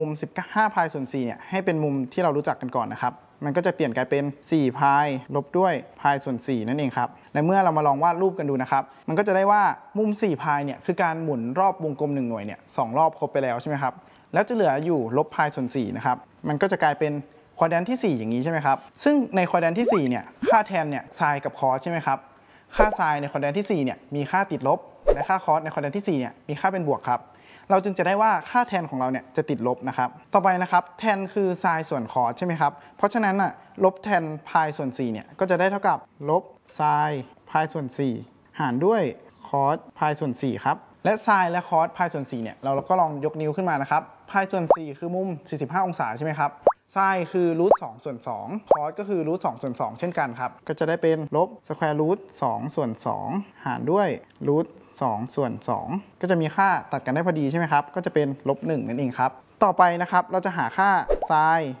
มุม15 พายส่วน4เนี่ยให้เป็นมุมที่เรารู้จักกันก่อนนะครับมันก็จะเปลี่ยนกลายเป็น4 พายลบด้วยพายส่วน4นั่นเองครับและเมื่อเรามาลองวาดรูปกันดูนะครับมันก็จะได้ว่ามุม4 พายเนี่ยคือการหมุนรอบวงกลม1หน่วยเนี่ย2รอบครบไปแล้วใช่ไหมครับแล้วจะเหลืออยู่ลบพายส่วน4นะครับมันก็จะกลายเป็นควอแดรนต์ที่4อย่างนี้ใช่ไหมครับซึ่งในควอแดรนต์ที่4เนี่ยค่าแทนเนี่ยไซน์กับคอสใช่ไหมครับค่าไซน์ในควอแดรนต์ที่4เนี่ยมีค่าติดลบและค่าคอสในควอแดรนต์ที่4เนี่ยมีค่าเป็นบวกครับเราจึงจะได้ว่าค่าแทนของเราเนี่ยจะติดลบนะครับต่อไปนะครับแทนคือไซน์ส่วนคอสใช่ไหมครับเพราะฉะนั้นลบแทนพายส่วน4เนี่ยก็จะได้เท่ากับลบไซน์พายส่วน4หารด้วยคอสพายส่วน4ครับและไซน์และคอสพายส่วน4เนี่ยเราก็ลองยกนิ้วขึ้นมานะครับพายส่วน4คือมุม45องศาใช่ไหมครับไซน์คือรูท2ส่วน2คอสก็คือรูท2ส่วน2เช่นกันครับก็จะได้เป็นลบสแควร์รูท2ส่วน2หารด้วยรูท2ส่วน2ก็จะมีค่าตัดกันได้พอดีใช่ไหมครับก็จะเป็นลบ1นั่นเองครับต่อไปนะครับเราจะหาค่าไซน์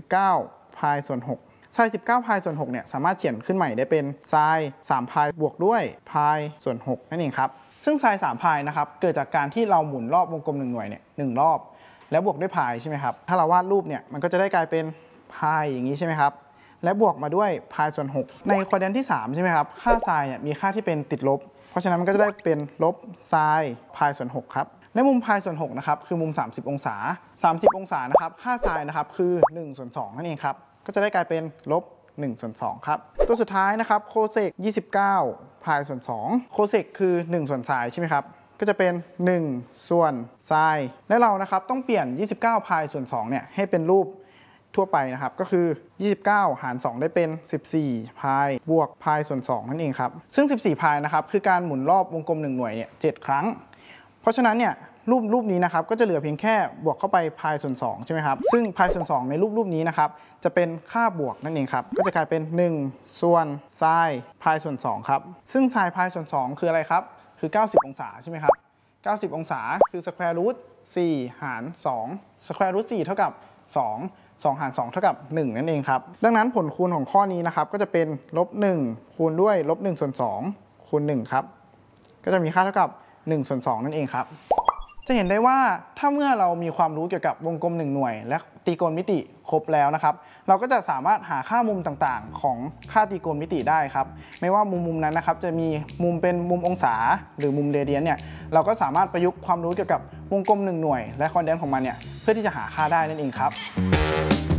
19 พายส่วน6ไซน์19 พายส่วน6เนี่ยสามารถเขียนขึ้นใหม่ได้เป็นไซน์3 พายบวกด้วยพายส่วน6นั่นเองครับซึ่งไซน์3 พายนะครับเกิดจากการที่เราหมุนรอบวงกลม1หน่วยเนี่ย1รอบแล้วบวกด้วยพายใช่ไหมครับถ้าเราวาดรูปเนี่ยมันก็จะได้กลายเป็นพายอย่างนี้ใช่ไหมครับและบวกมาด้วยพายส่วน6ในควอแดรนต์ที่3ใช่ไหมครับค่าไซน์เนี่ยมีค่าที่เป็นติดลบเพราะฉะนั้นมันก็จะได้เป็นลบไซน์พายส่วน6ครับและมุมพายส่วน6นะครับคือมุม30องศา30องศานะครับค่าไซน์นะครับคือ1ส่วน2นั่นเองครับก็จะได้กลายเป็นลบ1ส่วน2ครับตัวสุดท้ายนะครับโคเซก29 พายส่วน2โคเซกคือ1ส่วนไซน์ใช่ไหมครับก็จะเป็น1ส่วนไซน์และเรานะครับต้องเปลี่ยน29 พายส่วน2เนี่ยให้เป็นรูปทั่วไปนะครับก็คือ29หาร2ได้เป็น14 พายบวกพายส่วน2นั่นเองครับซึ่ง14 พายนะครับคือการหมุนรอบวงกลม1หน่วยเนี่ย7ครั้งเพราะฉะนั้นเนี่ยรูปนี้นะครับก็จะเหลือเพียงแค่บวกเข้าไปพายส่วน2ใช่ไหมครับซึ่งพายส่วน2ในรูปนี้นะครับจะเป็นค่าบวกนั่นเองครับก็จะกลายเป็น1ส่วนไซน์พายส่วน2ครับซึ่งไซน์พายส่วน2คืออะไรครับคือ90องศาใช่ไหมครับ90องศาคือสแควร์รูท4หาร2สแควร์รูท4เท่ากับ2หาร2เท่ากับ1นั่นเองครับดังนั้นผลคูณของข้อนี้นะครับก็จะเป็นลบ1คูณด้วยลบ1ส่วน2คูณ1ครับก็จะมีค่าเท่ากับ1ส่วน2นั่นเองครับจะเห็นได้ว่าถ้าเมื่อเรามีความรู้เกี่ยวกับวงกลม1หน่วยและตรีโกณมิติครบแล้วนะครับเราก็จะสามารถหาค่ามุมต่างๆของค่าตรีโกณมิติได้ครับไม่ว่ามุมนั้นนะครับจะมีมุมเป็นมุมองศาหรือมุมเรเดียนเนี่ยเราก็สามารถประยุกต์ความรู้เกี่ยวกับวงกลม1หน่วยและควอแดรนต์ของมันเนี่ยเพื่อที่จะหาค่าได้นั่นเองครับ